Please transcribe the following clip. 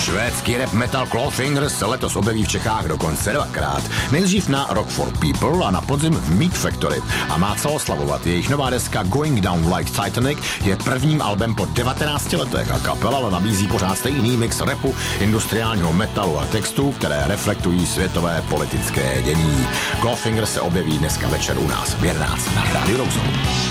Švédský rap metal Clawfinger se letos objeví v Čechách dokonce dvakrát. Nejdřív na Rock for People a na podzim v Meat Factory a má co oslavovat. Jejich nová deska Going Down Like Titanic je prvním albem po 19 letech a kapela nabízí pořád stejný mix rapu, industriálního metalu a textů, které reflektují světové politické dění. Clawfinger se objeví dneska večer u nás v 11 na Rádiu Roxo.